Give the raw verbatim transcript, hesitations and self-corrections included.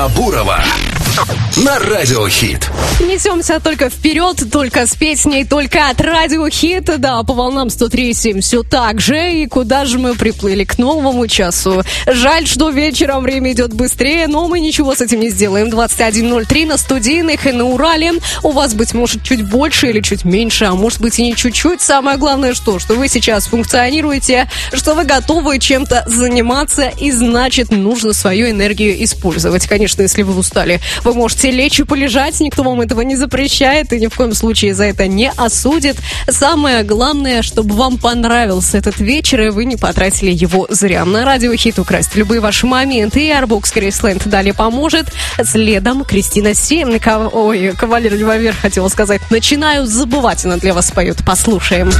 Бурова на Радио Хит. Несемся только вперед, только с песней, только от Радио Хит. Да, по волнам сто три и семь все так же. И куда же мы приплыли? К новому часу. Жаль, что вечером время идет быстрее, но мы ничего с этим не сделаем. двадцать один ноль три на студийных и на Урале. У вас, быть может, чуть больше или чуть меньше, а может быть и не чуть-чуть. Самое главное, что, что вы сейчас функционируете, что вы готовы чем-то заниматься, и значит, нужно свою энергию использовать. Конечно, если вы устали, вы можете лечь и полежать, никто вам этого не запрещает и ни в коем случае за это не осудит. Самое главное, чтобы вам понравился этот вечер, и вы не потратили его зря. На Радио Хит украсть любые ваши моменты, и Airbox Graceland далее поможет. Следом Кристина Семникова, ой, Кавалер Револьвер хотела сказать, начинаю забывать, она для вас поет. Послушаем.